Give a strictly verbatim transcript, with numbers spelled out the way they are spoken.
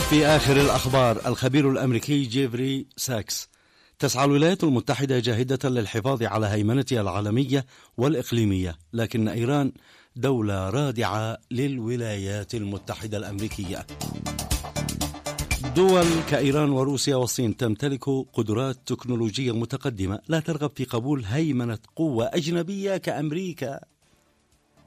في آخر الأخبار، الخبير الأمريكي جيفري ساكس: تسعى الولايات المتحدة جاهدة للحفاظ على هيمنتها العالمية والإقليمية، لكن إيران دولة رادعة للولايات المتحدة الأمريكية. دول كإيران وروسيا والصين تمتلك قدرات تكنولوجية متقدمة لا ترغب في قبول هيمنة قوة أجنبية كأمريكا.